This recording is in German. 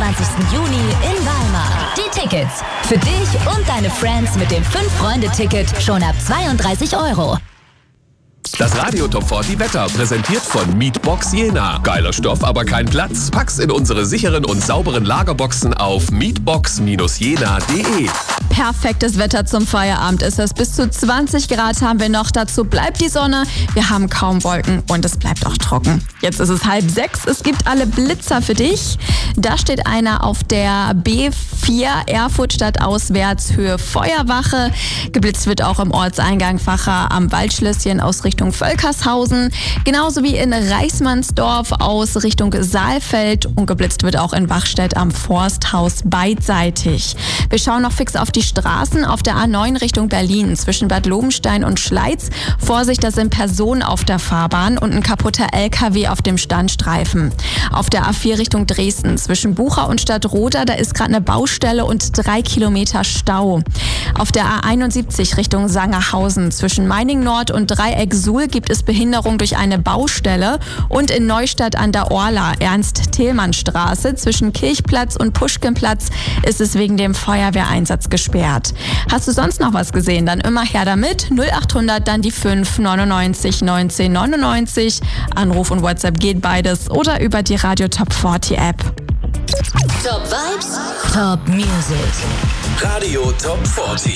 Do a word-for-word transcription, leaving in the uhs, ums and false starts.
fünfundzwanzigsten Juni in Weimar. Die Tickets für dich und deine Friends mit dem fünf Freunde Ticket schon ab zweiunddreißig Euro. Das Radio Top vierzig Wetter, präsentiert von Mietbox Jena. Geiler Stoff, aber kein Platz? Pack's in unsere sicheren und sauberen Lagerboxen auf mietbox jena punkt de. Perfektes Wetter zum Feierabend ist es. Bis zu zwanzig Grad haben wir noch. Dazu bleibt die Sonne. Wir haben kaum Wolken und es bleibt auch trocken. Jetzt ist es halb sechs. Es gibt alle Blitzer für dich. Da steht einer auf der B vier Erfurt stadtauswärts Höhe Feuerwache. Geblitzt wird auch im Ortseingang Facher am Waldschlösschen aus Richtung Völkershausen. Genauso wie in Reichsmannsdorf aus Richtung Saalfeld. Und geblitzt wird auch in Wachstedt am Forsthaus beidseitig. Wir schauen noch fix auf die Straßen. Auf der A neun Richtung Berlin zwischen Bad Lobenstein und Schleiz. Vorsicht, da sind Personen auf der Fahrbahn und ein kaputter L K W auf dem Standstreifen. Auf der A vier Richtung Dresden zwischen Bucha und Stadtroda, da ist gerade eine Baustelle und drei Kilometer Stau. Auf der A einundsiebzig Richtung Sangerhausen zwischen Meining Nord und Dreieck Suhl gibt es Behinderung durch eine Baustelle. Und in Neustadt an der Orla, Ernst-Thälmann-Straße zwischen Kirchplatz und Puschkinplatz ist es wegen dem Feuerwehreinsatz gesperrt. Hast du sonst noch was gesehen? Dann immer her damit. null achthundert, dann die fünf neunundneunzig neunzehn neunundneunzig. Anruf und WhatsApp geht beides oder über die Radio Top vierzig App. Top Vibes, Top Music. Radio Top vierzig.